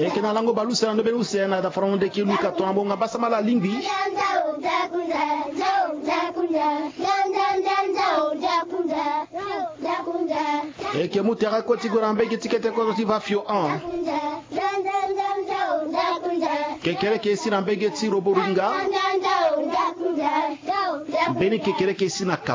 e kena lango balusa ndo belusa na da fronde ki luka to ambonga basa mala lingbi e ke mutera ko tigora mbege tikete ko ti va fio an ke kere ke sina mbege ti roboringa beni ke kere ke sina